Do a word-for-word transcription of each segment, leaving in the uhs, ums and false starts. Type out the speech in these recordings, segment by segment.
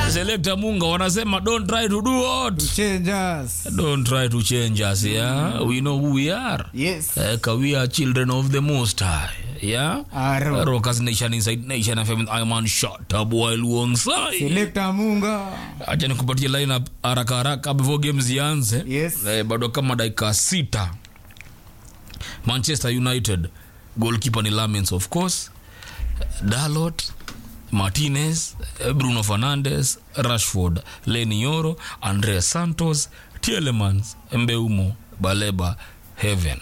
Selector Munga wanasema don't try to do what? To change us. Don't try to change us, yeah? We know who we are. Yes. Uh, we are children of the Most High, yeah? Aro. Rockers Nation Inside Nation F M. I'm on shot up while alongside. Selector Munga. Acha nikupatie lineup haraka haraka before games zianze. Yes. Eh, bado kama dakika sita. Manchester United goalkeeper ni Lamens, of course. Dalot, Martinez, Bruno Fernandes, Rashford, Leny Yoro, Andrea Santos, Tielemans, Mbeumo, Baleba, Heaven.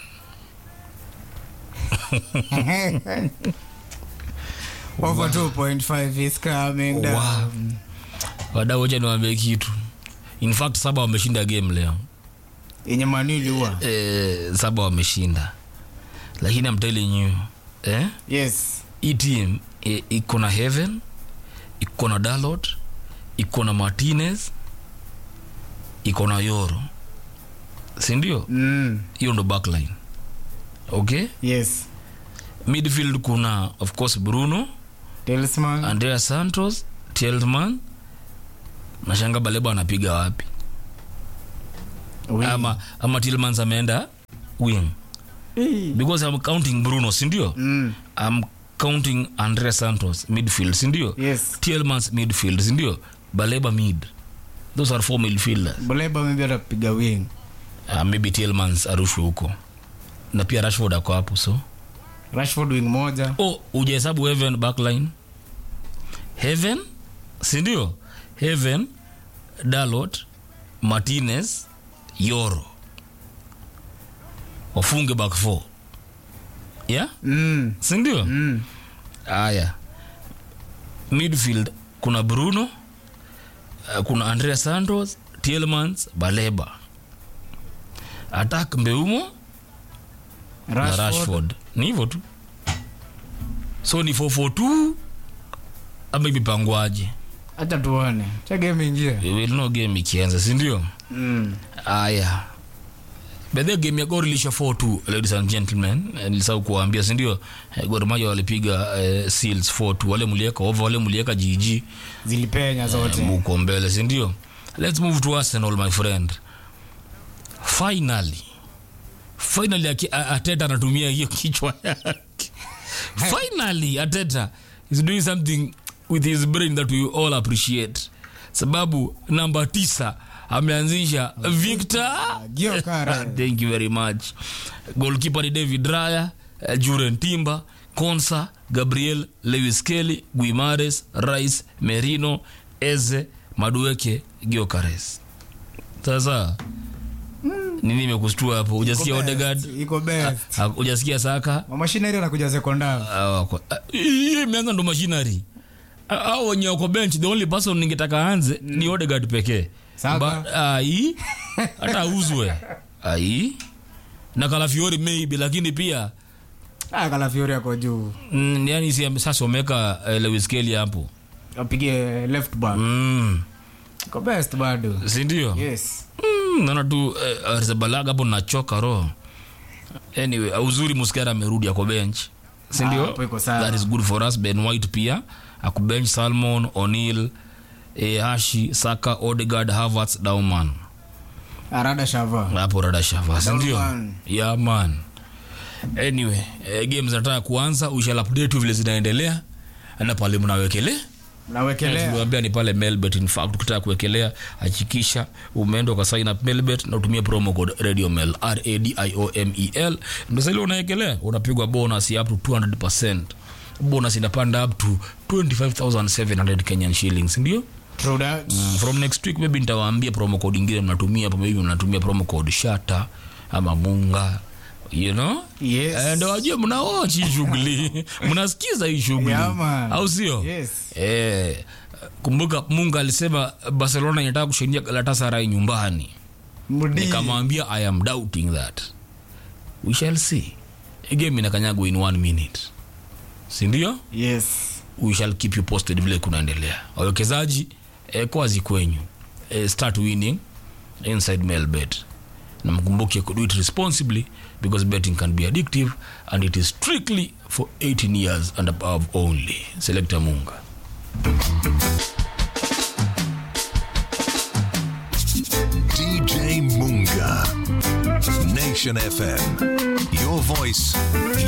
Over two point five is coming down. Wow. Wadau wacha niwaambie kitu. In fact Saba wameshinda game leo. Yenye manili huwa. Eh, Saba wameshinda. Lakini I'm telling you, eh? Yes. Hii team e, iko na Heaven, iko na Dalot, iko na Martinez, iko na Yoro. Si ndio? Mm. Hiyo ndo backline. Okay? Yes. Midfield kuna of course Bruno, Talisman, Andrea Santos, Tielemans. Nashanga Baleba anapiga wapi? Wing. Ama ama Tielemans ameenda wing. Hey. Because I'm counting Bruno, si ndio? Mm. I'm counting Andrea Santos midfield, si ndio? Yes. Tielemans midfield, si ndio? Baleba mid. Those are four midfielders. Baleba maybe atapiga wing. Uh, maybe Tielemans arushu huko. Na pia Rashford ako hapo, so Rashford wing moja. Oh, ujehesabu Heaven backline. Heaven, si ndio? Heaven, Dalot, Martinez, Yoro. Wafunge back four. Yeah? Mm. Si ndio? Mm. Aya. Midfield kuna Bruno, uh, kuna Andrea Santos, Tielemans, Baleba. Attack Mbeumo Rashford. na Rashford. Ni hivyo tu. So ni four four two ama imepangwaje? Acha tuone. Cha game ingia. We will know game ikianza, si ndio? Mm. Aya. Bede game ya Gor ilisha four two, ladies and gentlemen. Nilisahau kuwaambia, si ndio? Gor Mahia walipiga uh, Seals four two. Wale mulieka over, wale mulieka G G. Zilipenya zote. Uh, muko mbele, si ndio? Let's move to Arsenal, my friend. Finally. Finally Arteta anatumia hiyo kichwa yake. Finally Arteta is doing something with his brain that we all appreciate. Sababu namba tisa ameanzisha Victor Gyökeres. Thank you very much. Goalkeeper ni David Raya, uh, Juren Timber, Konsa, Gabriel, Lewis Kelly, Guimares, Rice, Merino, Eze, Madueke, Gyökeres. Sasa nini imekustua hapo? Hujasikia Odegaard? Iko best. Hujasikia Saka? Machinery anakuja sekondari. Hii imeanza ndo machinery. Hao wenye wako bench, the only person ningetaka anze mm. ni Odegaard pekee. Saka. Ai. Hata uzwe. Ai. Na Calafiori maybe, lakini pia ah Calafiori yako juu. Mm, yani si sasa omeka uh, Lewis Kelly hapo. Apige left back. Mm. Iko best bado. Si ndio? Yes. Mm, naona tu uh, Arzabalaga hapo nachoka roho. Anyway, uzuri Muskera amerudi ako bench. Si ndio? Ah, that is good for us. Ben White pia aku bench, Salmon, O'Neal, eh, Hashi, Saka, Odegaard, Havertz, Dauman. Arada Shava. Hapo Rada Shava, si ndio? Yeah man. Anyway, eh, games zinataka kuanza, we shall update vile zinaendelea. Na pale mnawekelea nawekelea. Tuliwaambia ni pale Melbet. In fact ukitaka kuwekelea hakikisha umeenda kwa sign up Melbet na utumie promo code RadioMel R A D I O M E L. Ndio ile unawekelea unapigwa bonus ya up to two hundred percent. Bonus inapanda up to twenty-five thousand seven hundred Kenyan shillings, ndio? True that. Mm, from next week maybe nitawaambia promo code nyingine mnatumia hapo, maybe mnatumia promo code Shata ama Munga. You know? Yes. And wajue mna watch hii shughuli. Mnasikiza hii shughuli. Yeah, au sio? Yes. Eh, kumbuka Munga alisema Barcelona inataka kushindia Galatasaray nyumbani. Mudi. Nikamwambia I am doubting that. We shall see. Game inakanyagwa in one minute. Si ndio? Yes. We shall keep you posted vile kunaendelea. Wawekezaji eh, kwazi kwenyu. Eh, start winning inside Melbet. Na mkumbuke to do it responsibly because betting can be addictive and it is strictly for eighteen years and above only. Selector Munga. Nation F M. Your voice,